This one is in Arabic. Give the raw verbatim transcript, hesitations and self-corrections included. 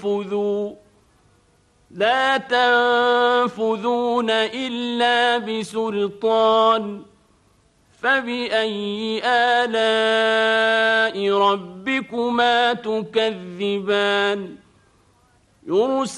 تنفذوا لا تنفذون إلا بسلطان فبأي آلاء ربكما تكذبان يرسل